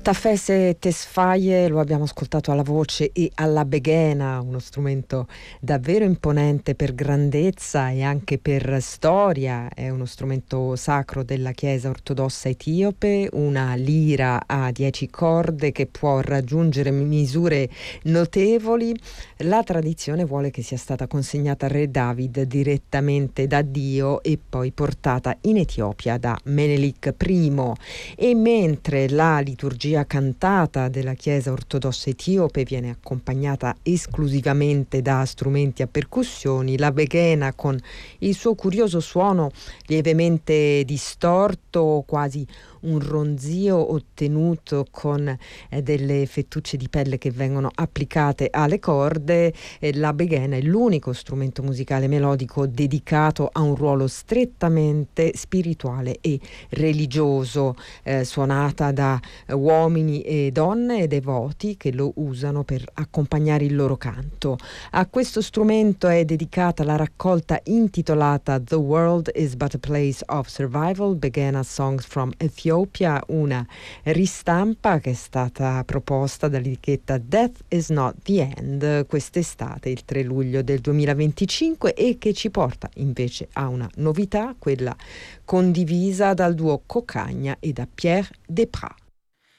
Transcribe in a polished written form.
Tafese Tesfaye lo abbiamo ascoltato alla voce e alla beghena, uno strumento davvero imponente per grandezza e anche per storia. È uno strumento sacro della Chiesa ortodossa etiope, una lira a 10 corde che può raggiungere misure notevoli. La tradizione vuole che sia stata consegnata al re David direttamente da Dio e poi portata in Etiopia da Menelik I. E mentre la liturgia cantata della Chiesa ortodossa etiope viene accompagnata esclusivamente da strumenti a percussioni, la beghena con il suo curioso suono lievemente distorto, quasi un ronzio ottenuto con delle fettucce di pelle che vengono applicate alle corde. La beghena è l'unico strumento musicale melodico dedicato a un ruolo strettamente spirituale e religioso, suonata da uomini e donne devoti che lo usano per accompagnare il loro canto. A questo strumento è dedicata la raccolta intitolata The World is But a Place of Survival, Beghena Songs from Ethiopia, una ristampa che è stata proposta dall'etichetta Death is Not the End quest'estate, il 3 luglio del 2025, e che ci porta invece a una novità, quella condivisa dal duo Cocagna e da Pierre Desprats.